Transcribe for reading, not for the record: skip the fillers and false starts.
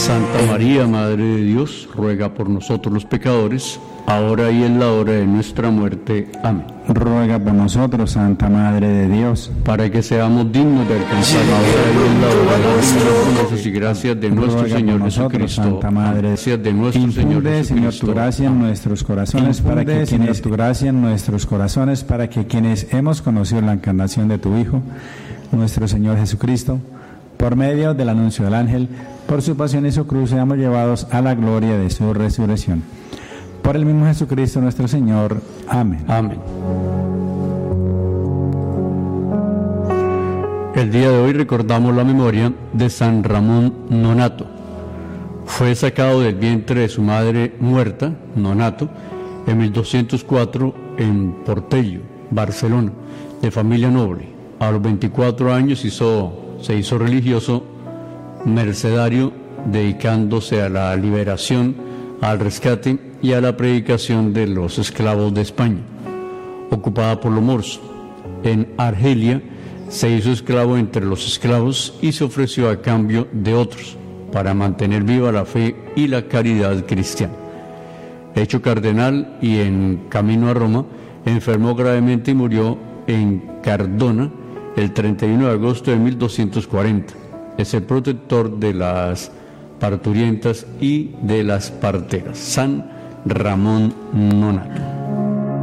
Santa María, Madre de Dios, ruega por nosotros los pecadores, ahora y en la hora de nuestra muerte. Amén. Ruega por nosotros, Santa Madre de Dios, para que seamos dignos de alcanzar la hora y en la hora de las promesas y gracias de nuestro Señor Jesucristo. Santa Madre, gracias de nuestro Señor Jesucristo. Señor, tu gracia en nuestros corazones, para que quienes tu gracia en nuestros corazones, para que quienes hemos conocido la encarnación de tu Hijo, nuestro Señor Jesucristo, por medio del anuncio del ángel, por su pasión y su cruz, seamos llevados a la gloria de su resurrección. Por el mismo Jesucristo nuestro Señor. Amén. Amén. El día de hoy recordamos la memoria de San Ramón Nonnato. Fue sacado del vientre de su madre muerta, Nonnato, en 1204 en Portello, Barcelona, de familia noble. A los 24 años se hizo religioso mercedario, dedicándose a la liberación, al rescate y a la predicación de los esclavos de España, ocupada por los moros. En Argelia se hizo esclavo entre los esclavos y se ofreció a cambio de otros para mantener viva la fe y la caridad cristiana. Hecho cardenal y en camino a Roma, enfermó gravemente y murió en Cardona el 31 de agosto de 1240. Es el protector de las parturientas y de las parteras, San Ramón Nonnato.